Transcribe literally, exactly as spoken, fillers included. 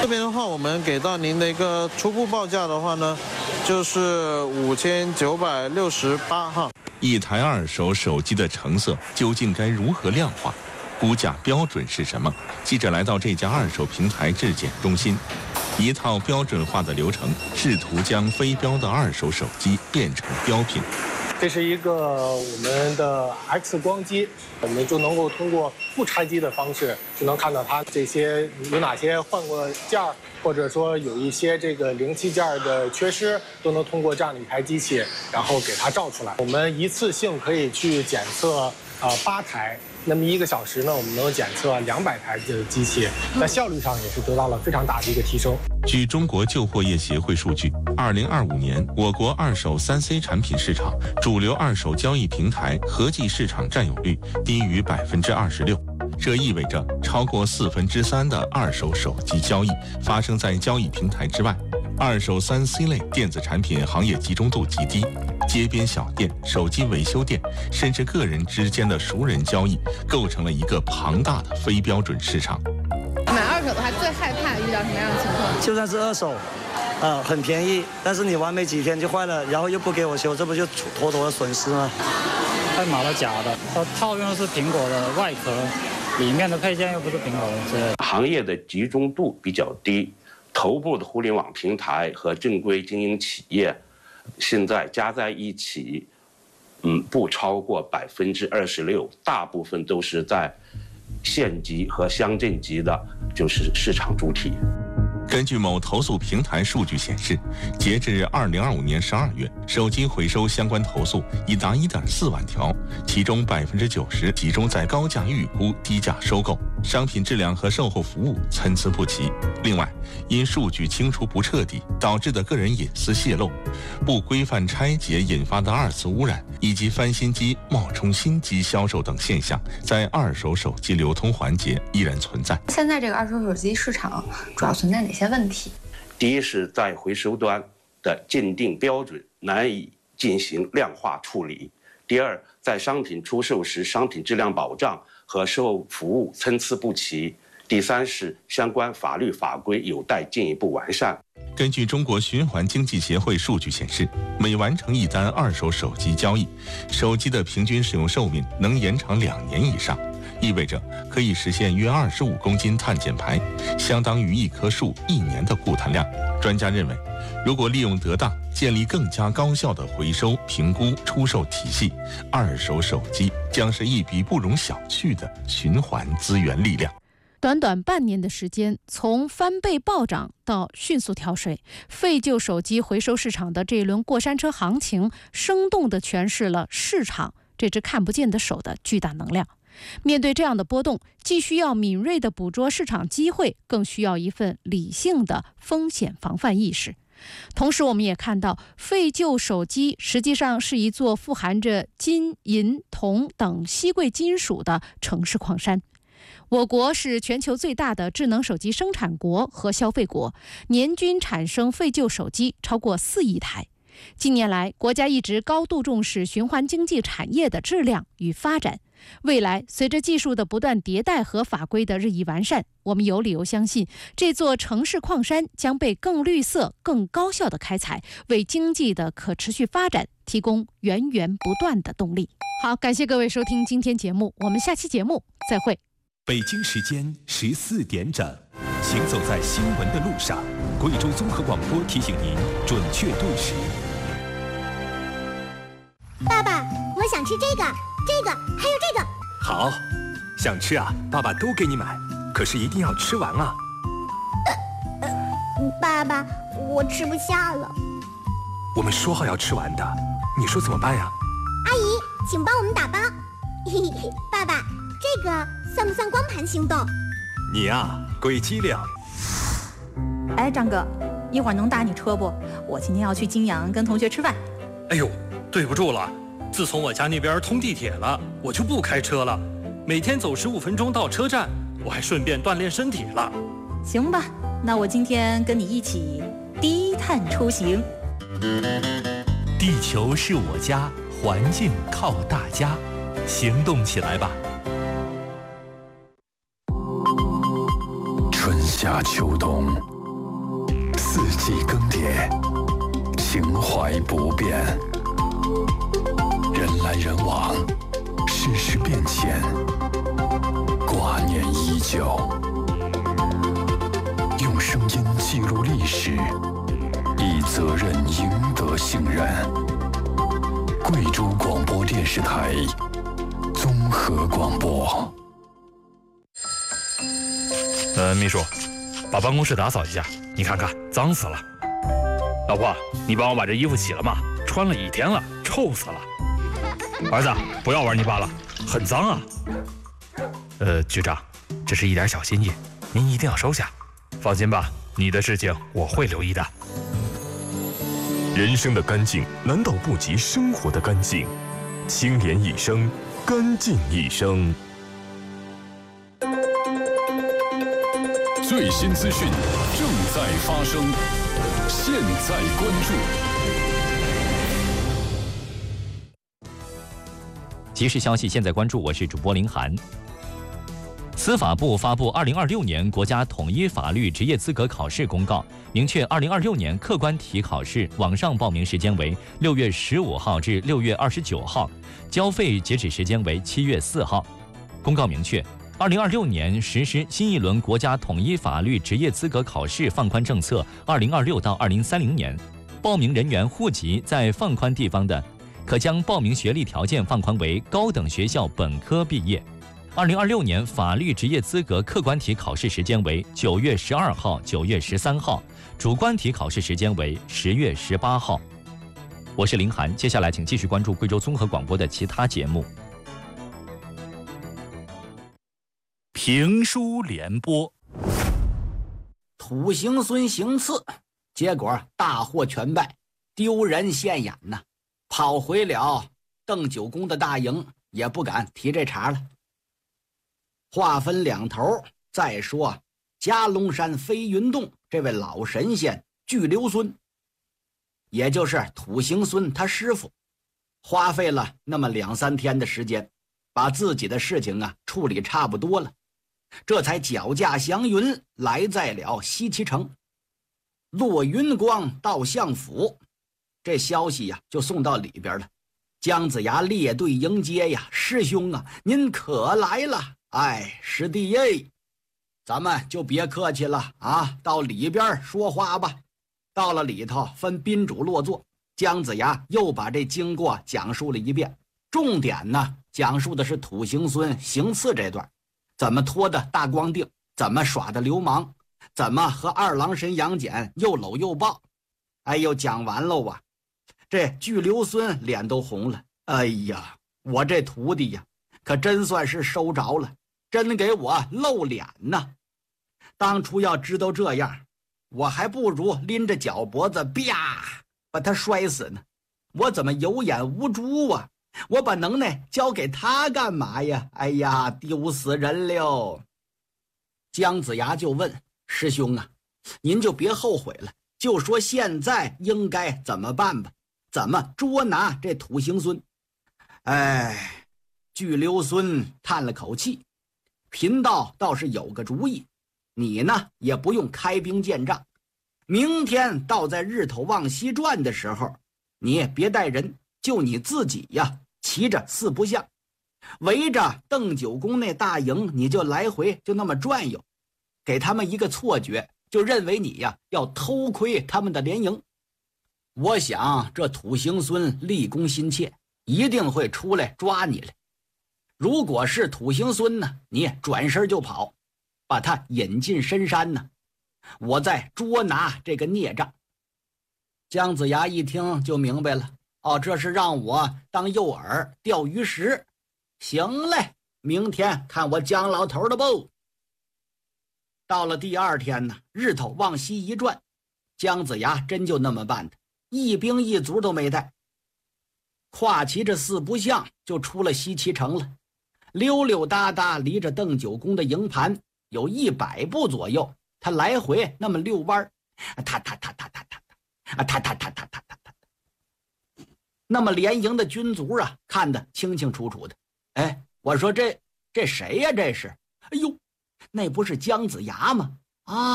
这边的话，我们给到您的一个初步报价的话呢，就是五千九百六十八哈。 一台二手手机的成色究竟该如何量化？估价标准是什么？记者来到这家二手平台质检中心，一套标准化的流程，试图将非标的二手手机变成标品。 这是一个我们的 X 光机，我们就能够通过不拆机的方式，就能看到它这些有哪些换过件儿，或者说有一些这个零器件的缺失，都能通过这样的一台机器，然后给它照出来。我们一次性可以去检测啊八台。那么一个小时呢，我们能检测两百台的机器，在效率上也是得到了非常大的一个提升。 据中国旧货业协会数据，二零二五年我国二手三 C 产品市场主流二手交易平台合计市场占有率低于百分之二十六，这意味着超过四分之三的二手手机交易发生在交易平台之外。二手三 C 类电子产品行业集中度极低，街边小店、手机维修店，甚至个人之间的熟人交易，构成了一个庞大的非标准市场。 买二手的话，最害怕遇到什么样的情况？ 就算是二手，呃，很便宜，但是你玩没几天就坏了，然后又不给我修，这不就妥妥的损失吗？ 太买了假的，它套用的是苹果的外壳，里面的配件又不是苹果的之类的。 行业的集中度比较低。头部的互联网平台和正规经营企业，现在加在一起，嗯，不超过百分之二十六，大部分都是在县级和乡镇级的，就是市场主体。 根据某投诉平台数据显示，截至二零二五年十二月，手机回收相关投诉已达一点四万条，其中百分之九十集中在高价预估、低价收购，商品质量和售后服务参差不齐。另外，因数据清除不彻底导致的个人隐私泄露、不规范拆解引发的二次污染，以及翻新机冒充新机销售等现象，在二手手机流通环节依然存在。 现在这个二手手机市场主要存在哪些问题？ 第一是在回收端的鉴定标准难以进行量化处理；第二，在商品出售时，商品质量保障和售后服务参差不齐；第三是相关法律法规有待进一步完善。 根据中国循环经济协会数据显示，每完成一单二手手机交易，手机的平均使用寿命能延长两年以上，意味着可以实现约二十五公斤碳减排，相当于一棵树一年的固碳量。专家认为，如果利用得当，建立更加高效的回收、评估、出售体系，二手手机将是一笔不容小觑的循环资源力量。 短短半年的时间，从翻倍暴涨到迅速跳水，废旧手机回收市场的这一轮过山车行情，生动地诠释了市场这只看不见的手的巨大能量。面对这样的波动，既需要敏锐地捕捉市场机会，更需要一份理性的风险防范意识。同时，我们也看到，废旧手机实际上是一座富含着金、银、铜等稀贵金属的城市矿山。我国是全球最大的智能手机生产国和消费国，年均产生废旧手机超过四亿台。近年来，国家一直高度重视循环经济产业的质量与发展。未来，随着技术的不断迭代和法规的日益完善，我们有理由相信，这座城市矿山将被更绿色、更高效的开采，为经济的可持续发展提供源源不断的动力。好，感谢各位收听今天节目，我们下期节目再会。 北京时间十四点整，行走在新闻的路上，贵州综合广播提醒您准确对时。 爸爸，我想吃这个、这个，还有这个。 好，想吃啊，爸爸都给你买，可是一定要吃完啊。 呃呃，爸爸，我吃不下了。 我们说好要吃完的，你说怎么办呀？ 阿姨，请帮我们打包。嘿嘿，爸爸，这个算不算光盘行动？ 你呀，鬼机灵。 哎，张哥，一会儿能打你车不？我今天要去金阳跟同学吃饭。 哎呦，对不住了，自从我家那边通地铁了，我就不开车了，每天走十五分钟到车站，我还顺便锻炼身体了。 行吧，那我今天跟你一起低碳出行。 地球是我家，环境靠大家，行动起来吧。 春夏秋冬， 四季更迭，情怀不变。人来人往，世事变迁，挂念依旧。用声音记录历史，以责任赢得信任。贵州广播电视台综合广播。 呃，秘书，把办公室打扫一下，你看看，脏死了。老婆，你帮我把这衣服洗了吗？穿了一天了，臭死了。儿子，不要玩泥巴了，很脏啊。呃，局长，这是一点小心意，您一定要收下。放心吧，你的事情我会留意的。 人生的干净难道不及生活的干净？清廉一生，干净一生。最新资讯正在发生，现在关注。 即时消息，现在关注，我是主播林涵。司法部发布《二零二六年国家统一法律职业资格考试公告》，明确二零二六年客观题考试网上报名时间为六月十五号至六月二十九号，交费截止时间为七月四号。公告明确，二零二六年实施新一轮国家统一法律职业资格考试放宽政策二零二六到二零三零年，报名人员户籍在放宽地方的，可将报名学历条件放宽为高等学校本科毕业。二零二六年法律职业资格客观题考试时间为九月十二号、九月十三号，主观题考试时间为十月十八号。我是林涵，接下来请继续关注贵州综合广播的其他节目。 评书联播， 土行孙行刺，结果大获全败，丢人现眼呐！跑回了邓九公的大营，也不敢提这茬了。话分两头，再说加龙山飞云洞这位老神仙巨留孙，也就是土行孙他师傅，花费了那么两三天的时间，把自己的事情啊处理差不多了，这才脚驾祥云来在了西岐城。落云光到相府，这消息呀就送到里边了。姜子牙列队迎接呀，师兄啊，您可来了！哎，师弟耶，咱们就别客气了啊，到里边说话吧。到了里头，分宾主落座，姜子牙又把这经过讲述了一遍，重点呢讲述的是土行孙行刺这段，怎么拖的大光腚，怎么耍的流氓，怎么和二郎神杨戬又搂又抱。哎呦，讲完喽啊，这巨留孙脸都红了。哎呀，我这徒弟呀，可真算是收着了，真给我露脸呐！当初要知道这样，我还不如拎着脚脖子啪把他摔死呢。我怎么有眼无珠啊？我把能耐交给他干嘛呀？哎呀，丢死人了！姜子牙就问师兄啊，您就别后悔了，就说现在应该怎么办吧？怎么捉拿这土行孙？哎，巨留孙叹了口气，贫道倒是有个主意，你呢也不用开兵见仗，明天到在日头往西转的时候，你也别带人，就你自己呀，骑着四不像，围着邓九公那大营，你就来回就那么转悠，给他们一个错觉，就认为你呀要偷窥他们的连营。我想这土行孙立功心切，一定会出来抓你来。如果是土行孙呢，你转身就跑，把他引进深山呢，我再捉拿这个孽障。姜子牙一听就明白了，哦，这是让我当诱饵钓鱼食。行嘞，明天看我姜老头的不。到了第二天呢，日头往西一转，姜子牙真就那么办的，一兵一卒都没带，跨骑着四不像就出了西岐城了，溜溜达达离着邓九公的营盘有一百步左右，他来回那么遛弯，踏踏踏踏踏踏踏，踏踏踏踏踏踏踏，那么连营的军卒啊，看得清清楚楚的。哎，我说这这谁呀？这是？哎呦，那不是姜子牙吗？啊！